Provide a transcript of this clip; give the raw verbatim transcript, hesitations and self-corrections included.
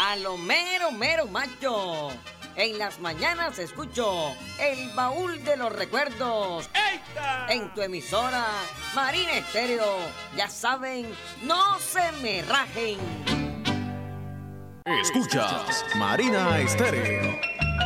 a lo mero, mero macho. En las mañanas escucho el baúl de los recuerdos. ¡Eita! En tu emisora Marina Estéreo. Ya saben, no se me rajen. Escuchas Marina Estéreo.